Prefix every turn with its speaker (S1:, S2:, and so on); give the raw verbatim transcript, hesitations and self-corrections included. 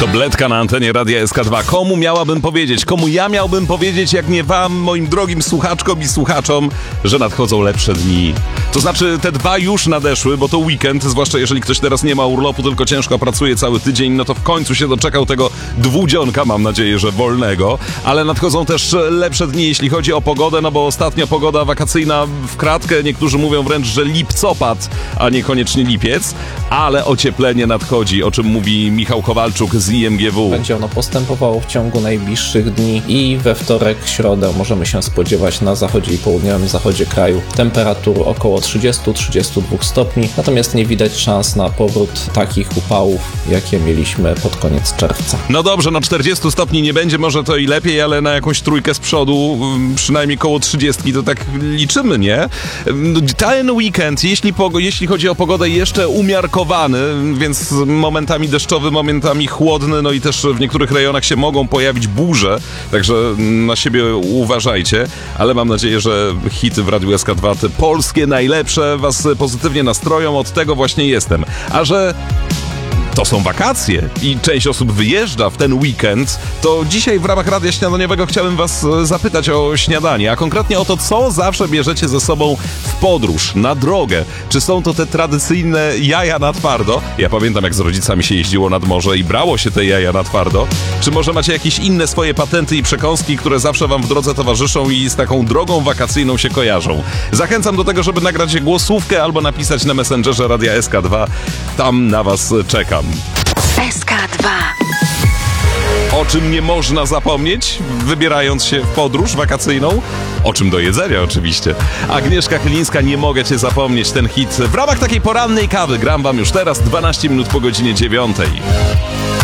S1: Kobletka na antenie Radia S K dwa. Komu miałabym powiedzieć? Komu ja miałbym powiedzieć, jak nie wam, moim drogim słuchaczkom i słuchaczom, że nadchodzą lepsze dni? To znaczy, te dwa już nadeszły, bo to weekend, zwłaszcza jeżeli ktoś teraz nie ma urlopu, tylko ciężko pracuje cały tydzień, no to w końcu się doczekał tego dwudzionka, mam nadzieję, że wolnego. Ale nadchodzą też lepsze dni, jeśli chodzi o pogodę, no bo ostatnia pogoda wakacyjna w kratkę, niektórzy mówią wręcz, że lipcopad, a niekoniecznie lipiec, ale ocieplenie nadchodzi, o czym mówi Michał Kowalczuk z I M G W.
S2: Będzie ono postępowało w ciągu najbliższych dni i we wtorek, środę możemy się spodziewać na zachodzie i południowym zachodzie kraju temperatur około trzydzieści do trzydziestu dwóch stopni, natomiast nie widać szans na powrót takich upałów, jakie mieliśmy pod koniec czerwca.
S1: No dobrze, no czterdziestu stopni nie będzie, może to i lepiej, ale na jakąś trójkę z przodu, przynajmniej koło trzydziestki, to tak liczymy, nie? Ten weekend, jeśli, po, jeśli chodzi o pogodę, jeszcze umiarkowany, więc momentami deszczowy, momentami chłodny, no i też w niektórych rejonach się mogą pojawić burze, także na siebie uważajcie, ale mam nadzieję, że hity w Radiu S K dwa, te polskie najlepsze, was pozytywnie nastroją, od tego właśnie jestem. A że to są wakacje i część osób wyjeżdża w ten weekend, to dzisiaj w ramach Radia Śniadaniowego chciałem was zapytać o śniadanie, a konkretnie o to, co zawsze bierzecie ze sobą w podróż, na drogę. Czy są to te tradycyjne jaja na twardo? Ja pamiętam, jak z rodzicami się jeździło nad morze i brało się te jaja na twardo. Czy może macie jakieś inne swoje patenty i przekąski, które zawsze wam w drodze towarzyszą i z taką drogą wakacyjną się kojarzą? Zachęcam do tego, żeby nagrać głosówkę albo napisać na Messengerze Radia S K dwa. Tam na was czekam.
S3: S K dwa.
S1: O czym nie można zapomnieć, wybierając się w podróż wakacyjną? O czym do jedzenia oczywiście. Agnieszka Chylińska, Nie mogę cię zapomnieć, ten hit w ramach takiej porannej kawy gram wam już teraz, dwanaście minut po godzinie dziewiątej.